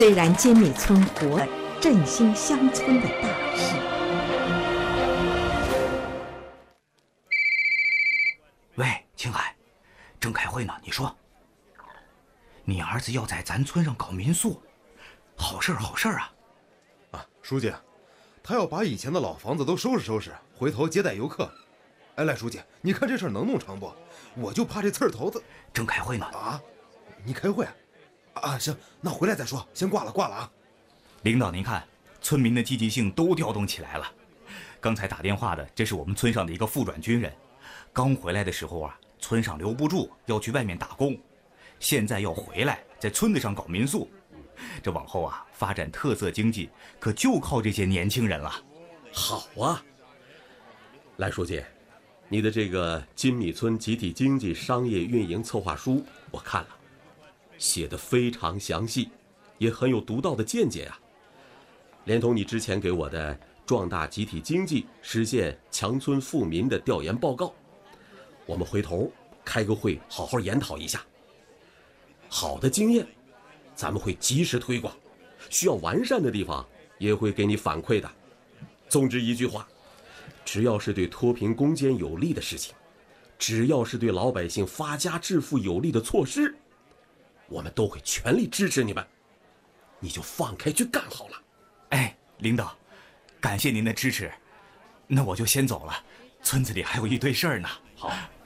虽然金米村活振兴乡村的大事。 喂，青海，正开会呢，你说。你儿子要在咱村上搞民宿，好事儿好事儿啊！ 啊，书记，他要把以前的老房子都收拾收拾，回头接待游客。哎，赖书记，你看这事儿能弄成不？我就怕这刺儿头子。 正开会呢。 啊，你开会？啊，行，那回来再说，先挂了啊。 领导您看，村民的积极性都调动起来了。刚才打电话的，这是我们村上的一个副转军人，刚回来的时候啊，村上留不住，要去外面打工，现在要回来，在村子上搞民宿。这往后啊，发展特色经济可就靠这些年轻人了。 好啊，赖书记，你的这个金米村集体经济商业运营策划书我看了，写得非常详细，也很有独到的见解啊。连同你之前给我的壮大集体经济、实现强村富民的调研报告，我们回头开个会好好研讨一下。好的经验咱们会及时推广，需要完善的地方也会给你反馈的。总之一句话，只要是对脱贫攻坚有利的事情，只要是对老百姓发家致富有利的措施，我们都会全力支持你们，你就放开去干好了。 哎，领导，感谢您的支持，那我就先走了，村子里还有一堆事儿呢。 好。